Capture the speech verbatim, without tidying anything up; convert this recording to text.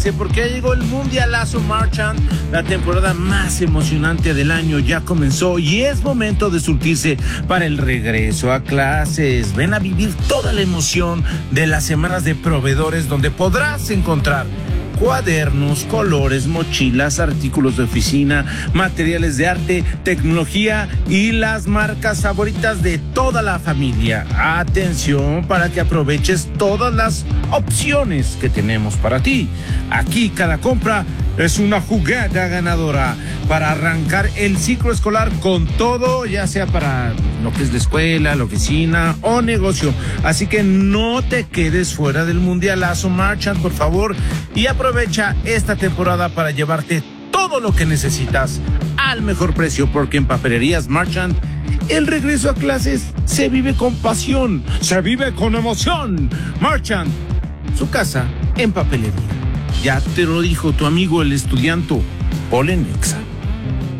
Porque ya llegó el Mundialazo Marchand, la temporada más emocionante del año ya comenzó y es momento de surtirse para el regreso a clases. Ven a vivir toda la emoción de las semanas de proveedores donde podrás encontrar cuadernos, colores, mochilas, artículos de oficina, materiales de arte, tecnología y las marcas favoritas de toda la familia. Atención para que aproveches todas las opciones que tenemos para ti. Aquí cada compra es una jugada ganadora para arrancar el ciclo escolar con todo, ya sea para lo que es la escuela, la oficina o negocio. Así que no te quedes fuera del Mundialazo Marchand, por favor, y aprovecha esta temporada para llevarte todo lo que necesitas al mejor precio, porque en Papelerías Marchand el regreso a clases se vive con pasión, se vive con emoción. Marchand, su casa en papelería. Ya te lo dijo tu amigo el estudiante Polen Exa.